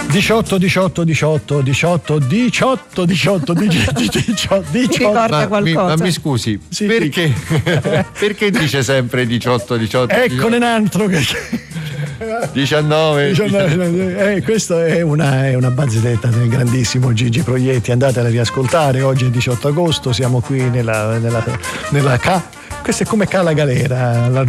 18 18 18 18 18 18 ricorda qualcosa? Ma mi scusi, Sì, perché? Perché dice sempre 18 18? Eccone un altro che 19. Questa è una barzelletta del grandissimo Gigi Proietti, andatela a riascoltare. Oggi è 18 agosto, siamo qui nella questa è come Cala Galera, la